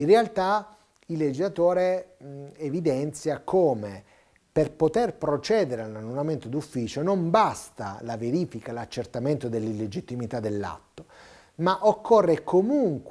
In realtà il legislatore evidenzia come per poter procedere all'annullamento d'ufficio non basta la verifica, l'accertamento dell'illegittimità dell'atto, ma occorre comunque